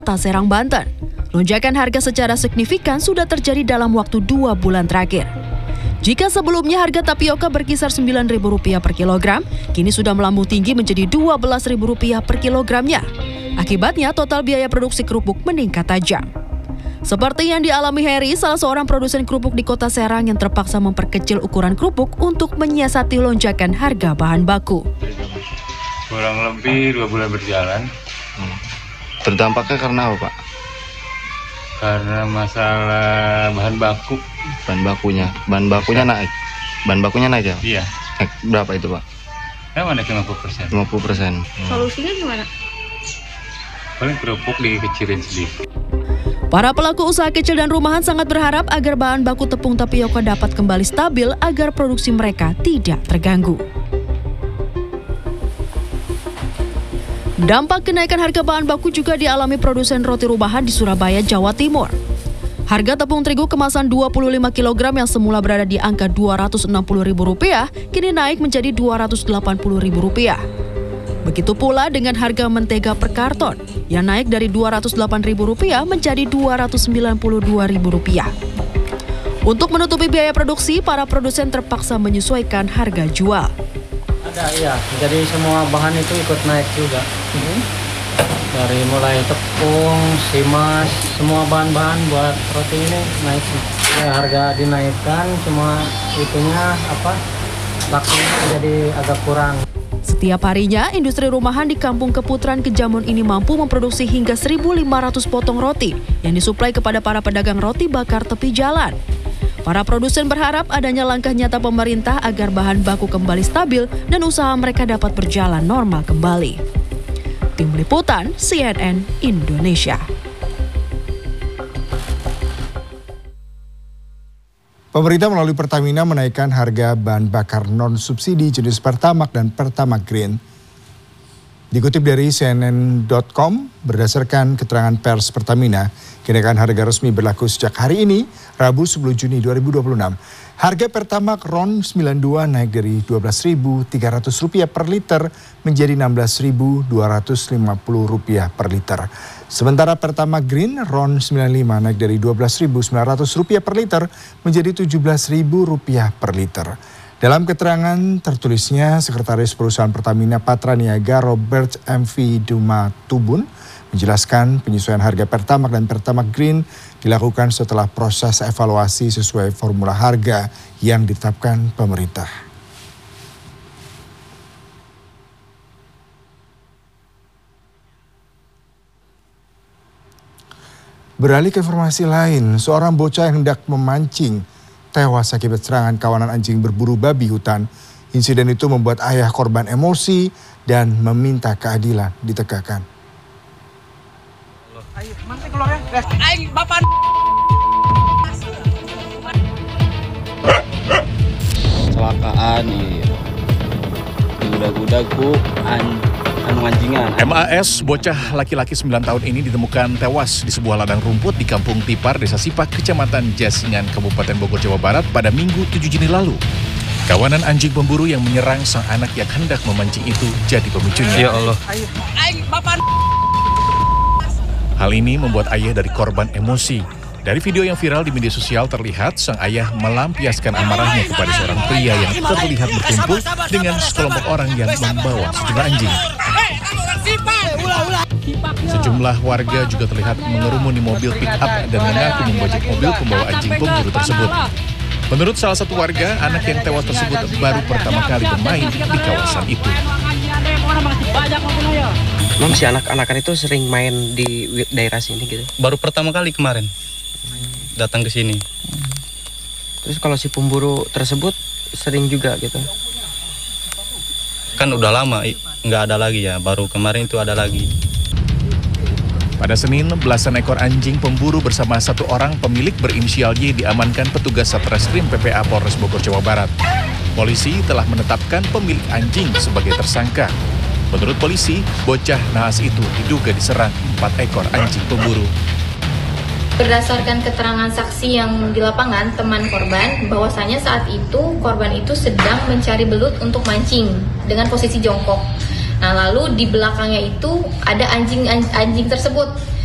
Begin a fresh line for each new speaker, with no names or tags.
Kota Serang, Banten. Lonjakan harga secara signifikan sudah terjadi dalam waktu 2 bulan terakhir. Jika sebelumnya harga tapioka berkisar Rp9.000 per kilogram, kini sudah melambung tinggi menjadi Rp12.000 per kilogramnya. Akibatnya total biaya produksi kerupuk meningkat tajam. Seperti yang dialami Heri, salah seorang produsen kerupuk di Kota Serang yang terpaksa memperkecil ukuran kerupuk untuk menyiasati lonjakan harga bahan baku.
Kurang lebih 2 bulan berjalan.
Terdampaknya karena apa, Pak?
Karena masalah bahan baku.
Bahan bakunya naik. Bahan bakunya naik ya?
Iya.
Naik berapa itu, Pak?
Naik 50%.
50%.
Solusinya gimana?
Paling kerupuk dikecilin sedikit.
Para pelaku usaha kecil dan rumahan sangat berharap agar bahan baku tepung tapioka dapat kembali stabil agar produksi mereka tidak terganggu. Dampak kenaikan harga bahan baku juga dialami produsen roti rumahan di Surabaya, Jawa Timur. Harga tepung terigu kemasan 25 kg yang semula berada di angka Rp260.000 kini naik menjadi Rp280.000. Begitu pula dengan harga mentega per karton yang naik dari Rp208.000 menjadi Rp292.000. Untuk menutupi biaya produksi, para produsen terpaksa menyesuaikan harga jual.
Ada, iya. Jadi semua bahan itu ikut naik juga. Dari mulai tepung, simas, semua bahan-bahan buat roti ini naik. Ya, harga dinaikkan, cuma itunya lakunya jadi agak kurang.
Setiap harinya, industri rumahan di Kampung Keputaran Kejamun ini mampu memproduksi hingga 1.500 potong roti yang disuplai kepada para pedagang roti bakar tepi jalan. Para produsen berharap adanya langkah nyata pemerintah agar bahan baku kembali stabil dan usaha mereka dapat berjalan normal kembali. Tim Liputan CNN Indonesia.
Pemerintah melalui Pertamina menaikkan harga bahan bakar non-subsidi jenis Pertamax dan Pertamax Green. Dikutip dari CNN.com, berdasarkan keterangan pers Pertamina, kenaikan harga resmi berlaku sejak hari ini, Rabu 10 Juni 2026. Harga Pertamax RON 92 naik dari Rp12.300 per liter menjadi Rp16.250 per liter. Sementara Pertamax Green RON 95 naik dari Rp12.900 per liter menjadi Rp17.000 per liter. Dalam keterangan tertulisnya, Sekretaris Perusahaan Pertamina Patraniaga Robert M.V. Dumatubun menjelaskan penyesuaian harga Pertamax dan Pertamax Green dilakukan setelah proses evaluasi sesuai formula harga yang ditetapkan pemerintah. Beralih ke informasi lain, seorang bocah yang hendak memancing tewas akibat serangan kawanan anjing berburu babi hutan. Insiden itu membuat ayah korban emosi dan meminta keadilan ditegakkan.
Kecelakaan di udag-udagku anjingan.
MAS, bocah laki-laki 9 tahun ini ditemukan tewas di sebuah ladang rumput di Kampung Tipar, Desa Sipak, Kecamatan Jasingan, Kabupaten Bogor, Jawa Barat pada Minggu 7 Juni lalu. Kawanan anjing pemburu yang menyerang sang anak yang hendak memancing itu jadi pemicunya.
Ya Allah.
Hal ini membuat ayah dari korban emosi. Dari video yang viral di media sosial terlihat sang ayah melampiaskan amarahnya kepada seorang pria yang terlihat berkumpul dengan sekelompok orang yang membawa sejumlah anjing. Sejumlah warga juga terlihat mengerumuni mobil pick-up dan mengaku membajak mobil pembawa anjing pemburu tersebut. Menurut salah satu warga, anak yang tewas tersebut baru pertama kali bermain di kawasan itu.
Memang si anak-anakan itu sering main di daerah sini gitu?
Baru pertama kali kemarin datang ke sini.
Terus kalau si pemburu tersebut sering juga gitu?
Kan udah lama nggak ada lagi ya, baru kemarin itu ada lagi.
Pada Senin, belasan ekor anjing pemburu bersama satu orang pemilik berinisial Y diamankan petugas Satreskrim PPA Polres Bogor, Jawa Barat. Polisi telah menetapkan pemilik anjing sebagai tersangka. Menurut polisi, bocah nahas itu diduga diserang 4 ekor anjing pemburu.
Berdasarkan keterangan saksi yang di lapangan, teman korban, bahwasanya saat itu korban itu sedang mencari belut untuk mancing dengan posisi jongkok. Nah, lalu di belakangnya itu ada anjing tersebut.